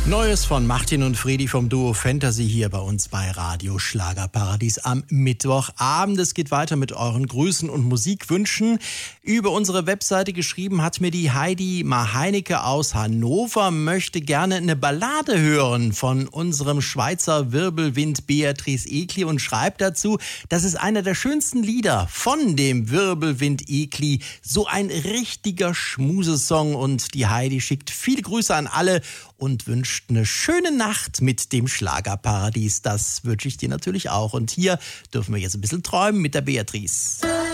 Neues von Martin und Fredi vom Duo Fantasy hier bei uns bei Radio Schlagerparadies am Mittwochabend. Es geht weiter mit euren Grüßen und Musikwünschen. Über unsere Webseite geschrieben hat mir die Heidi Maheinecke aus Hannover, möchte gerne eine Ballade hören von unserem Schweizer Wirbelwind Beatrice Egli und schreibt dazu, das ist einer der schönsten Lieder von dem Wirbelwind Egli. So ein richtiger Schmusesong und die Heidi schickt viele Grüße an alle und wünscht eine schöne Nacht mit dem Schlagerparadies. Das wünsche ich dir natürlich auch. Und hier dürfen wir jetzt ein bisschen träumen mit der Beatrice.